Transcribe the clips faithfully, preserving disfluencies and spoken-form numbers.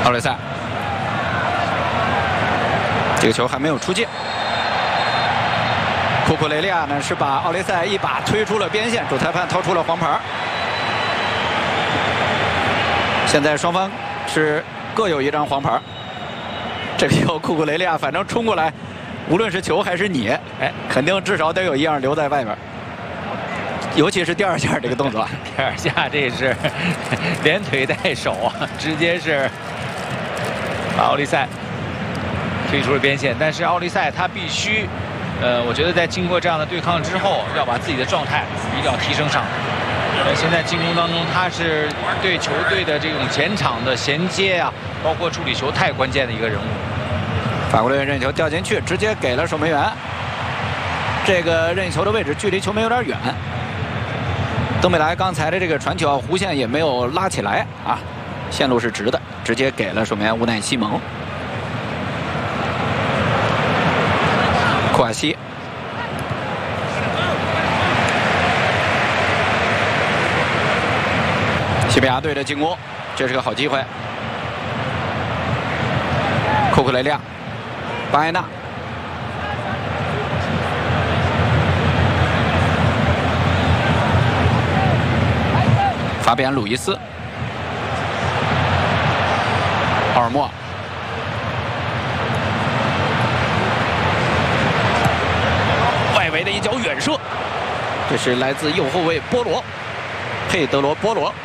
奥雷塞，这个球还没有出界。库库雷利亚呢是把奥雷塞一把推出了边线，主裁判掏出了黄牌。现在双方是各有一张黄牌。这个球库库雷利亚反正冲过来，无论是球还是你，哎，肯定至少得有一样留在外边。尤其是第二下这个动作， 第二下这是连腿带手啊，直接是把奥利塞推出了边线。但是奥利塞他必须，呃，我觉得在经过这样的对抗之后，要把自己的状态一定要提升上来。呃，现在进攻当中，他是对球队的这种前场的衔接啊，包括处理球太关键的一个人物。 法国队任意球掉进去，直接给了守门员。这个任意球的位置距离球门有点远。登贝莱刚才的这个传球弧线也没有拉起来啊，线路是直的，直接给了守门员乌奈西蒙。库尔西，西班牙队的进攻，这是个好机会。库库雷利亚，巴埃纳。法比安·鲁伊斯，奥尔莫，外围的一脚远射，这是来自右后卫波罗，佩德罗·波罗。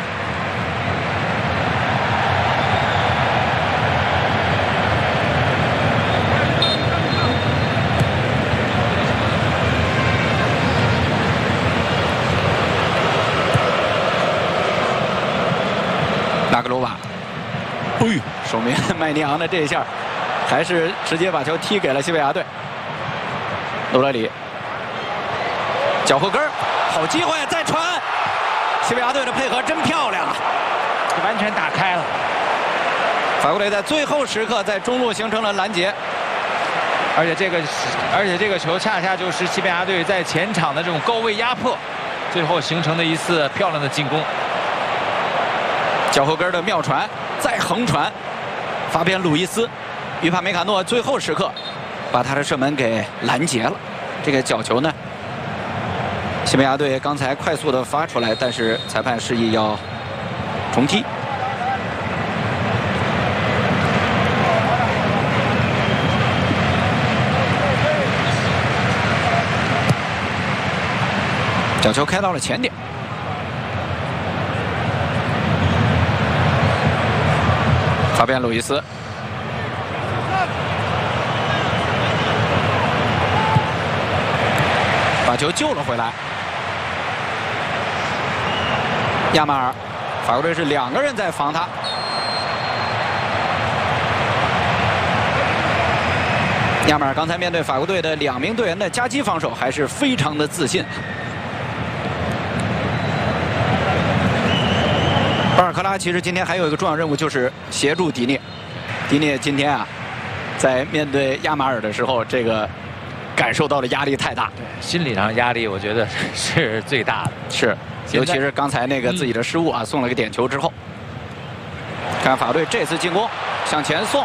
拉格罗瓦，哎呦，守门员麦尼昂的这一下，还是直接把球踢给了西班牙队。罗德里，脚后跟，好机会，再传，西班牙队的配合真漂亮啊， 完全打开了。 法国队在最后时刻在中路形成了拦截， 而且这个，而且这个球恰恰就是西班牙队在前场的这种高位压迫，最后形成的一次漂亮的进攻。 脚后跟的妙传，再横传，法比安·鲁伊斯，于帕梅卡诺最后时刻把他的射门给拦截了。这个角球呢，西班牙队刚才快速的发出来，但是裁判示意要重踢。角球开到了前点。法比安·鲁伊斯，把球救了回来。亚马尔，法国队是两个人在防他。亚马尔刚才面对法国队的两名队员的夹击防守，还是非常的自信。巴尔克拉其实今天还有一个重要任务，就是协助迪涅。迪涅今天啊，在面对亚马尔的时候，这个感受到的压力太大， 对，心理上压力我觉得是最大的。 是，尤其是刚才那个自己的失误啊，嗯、送了个点球之后，看法国队这次进攻向前送，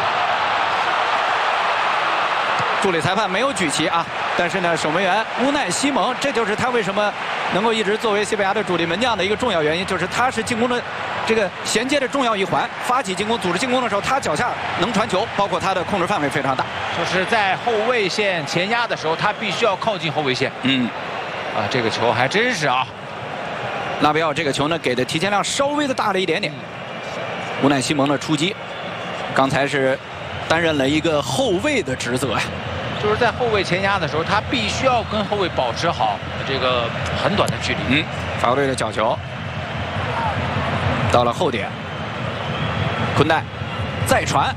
助理裁判没有举旗啊，但是呢，守门员乌奈西蒙，这就是他为什么能够一直作为西班牙的主力门将的一个重要原因，就是他是进攻的这个衔接的重要一环。发起进攻、组织进攻的时候，他脚下能传球，包括他的控制范围非常大。 就是在后卫线前压的时候，他必须要靠近后卫线。 嗯， 啊，这个球还真是啊。 拉比奥这个球呢，给的提前量稍微的大了一点点。乌奈西蒙的出击，刚才是担任了一个后卫的职责呀。 就是在后卫前压的时候，他必须要跟后卫保持好这个很短的距离。 嗯，法国队的角球到了后点，昆代再传，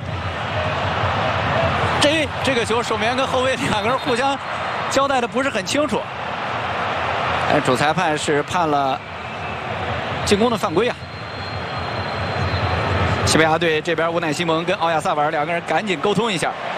这这个球守门员跟后卫两个人互相交代的不是很清楚。哎，主裁判是判了进攻的犯规啊。西班牙队这边乌奈西蒙跟奥亚萨瓦尔两个人赶紧沟通一下。